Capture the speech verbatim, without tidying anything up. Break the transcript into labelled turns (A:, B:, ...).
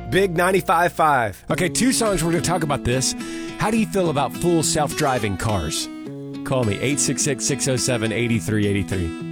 A: Big ninety-five point five.
B: Okay, two songs. We're going to talk about this. How do you feel about full self-driving cars? Call me, eight six six, six oh seven, eight three eight three.